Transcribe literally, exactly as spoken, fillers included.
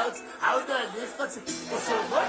out. How the lift, what's it? What's your